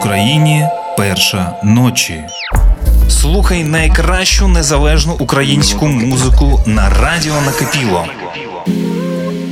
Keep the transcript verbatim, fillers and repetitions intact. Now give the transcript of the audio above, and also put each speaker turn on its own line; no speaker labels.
Україні перша ночі. Слухай найкращу незалежну українську музику на радіо Накипіло.